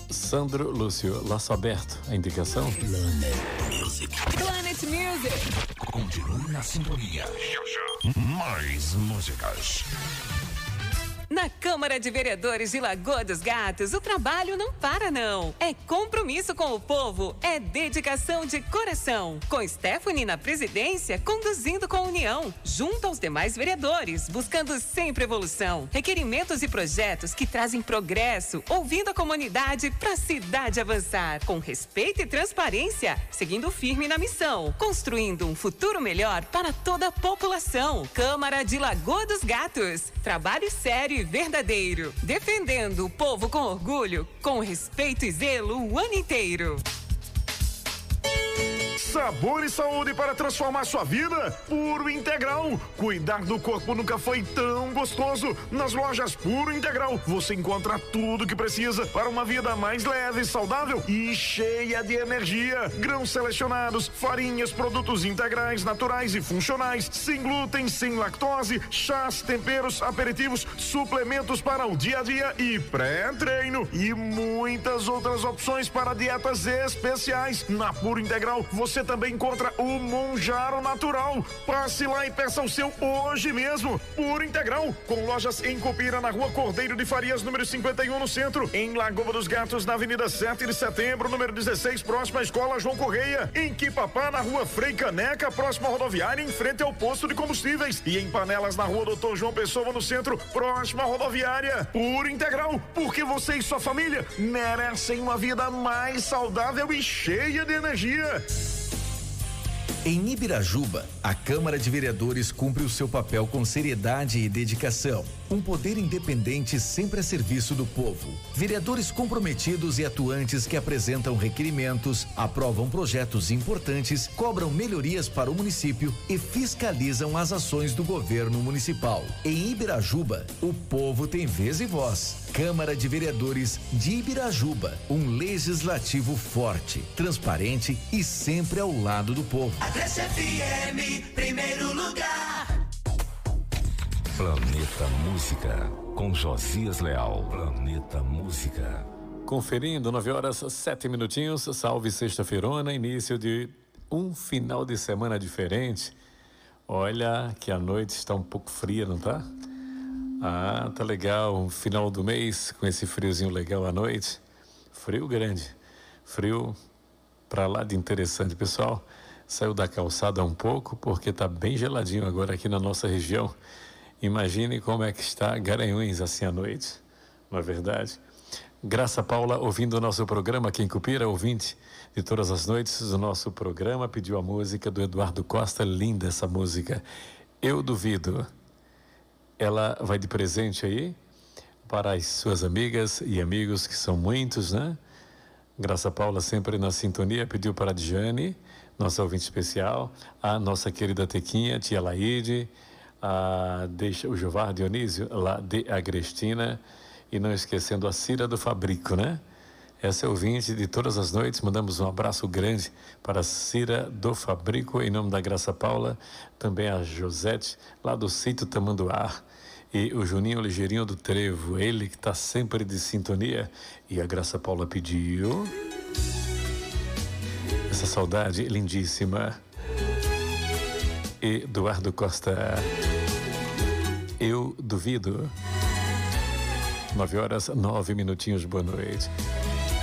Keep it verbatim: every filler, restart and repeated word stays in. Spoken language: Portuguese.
Sandro Lúcio, laço aberto, a indicação? Planet Music. Planet Music. Continue na sintonia. Mais músicas. Na Câmara de Vereadores de Lagoa dos Gatos, o trabalho não para não. É compromisso com o povo, é dedicação de coração. Com Stephanie na presidência, conduzindo com união, junto aos demais vereadores, buscando sempre evolução. Requerimentos e projetos que trazem progresso, ouvindo a comunidade para a cidade avançar. Com respeito e transparência, seguindo firme na missão, construindo um futuro melhor para toda a população. Câmara de Lagoa dos Gatos, trabalho sério verdadeiro, defendendo o povo com orgulho, com respeito e zelo o ano inteiro. Sabor e saúde para transformar sua vida? Puro Integral. Cuidar do corpo nunca foi tão gostoso. Nas lojas Puro Integral, você encontra tudo que precisa para uma vida mais leve, saudável e cheia de energia. Grãos selecionados, farinhas, produtos integrais, naturais e funcionais, sem glúten, sem lactose, chás, temperos, aperitivos, suplementos para o dia a dia e pré-treino e muitas outras opções para dietas especiais. Na Puro Integral, você também encontra o Monjaro Natural. Passe lá e peça o seu hoje mesmo. Puro Integral, com lojas em Copira, na Rua Cordeiro de Farias, número cinquenta e um, no centro. Em Lagoa dos Gatos, na Avenida sete de Setembro, número dezesseis, próxima à Escola João Correia. Em Quipapá, na Rua Frei Caneca, próxima à rodoviária, em frente ao posto de combustíveis. E em Panelas, na Rua Doutor João Pessoa, no centro, próxima à rodoviária. Puro Integral, porque você e sua família merecem uma vida mais saudável e cheia de energia. Em Ibirajuba, a Câmara de Vereadores cumpre o seu papel com seriedade e dedicação. Um poder independente sempre a serviço do povo. Vereadores comprometidos e atuantes que apresentam requerimentos, aprovam projetos importantes, cobram melhorias para o município e fiscalizam as ações do governo municipal. Em Ibirajuba, o povo tem vez e voz. Câmara de Vereadores de Ibirajuba, um legislativo forte, transparente e sempre ao lado do povo. Agreste F M, primeiro lugar. Planeta Música, com Josias Leal. Planeta Música. Conferindo, nove horas, sete minutinhos. Salve sexta-feirona, início de um final de semana diferente. Olha que a noite está um pouco fria, não tá? Ah, tá legal, um final do mês com esse friozinho legal à noite. Frio grande, frio pra lá de interessante. Pessoal, saiu da calçada um pouco porque tá bem geladinho agora aqui na nossa região. Imagine como é que está Garanhuns assim à noite, não é verdade? Graça Paula, ouvindo o nosso programa aqui em Cupira, ouvinte de todas as noites do nosso programa, pediu a música do Eduardo Costa, linda essa música, Eu Duvido. Ela vai de presente aí para as suas amigas e amigos, que são muitos, né? Graça Paula sempre na sintonia, pediu para a Diane, nossa ouvinte especial, a nossa querida Tequinha, tia Laide, a, deixa, o Jovar Dionísio, lá de Agrestina, e não esquecendo a Cira do Fabrico, né? Essa é ouvinte de todas as noites, mandamos um abraço grande para a Cira do Fabrico, em nome da Graça Paula, também a Josete, lá do sítio Tamanduá, e o Juninho Ligeirinho do Trevo, ele que está sempre de sintonia, e a Graça Paula pediu essa saudade lindíssima, Eduardo Costa, Eu Duvido. Nove horas, nove minutinhos, boa noite.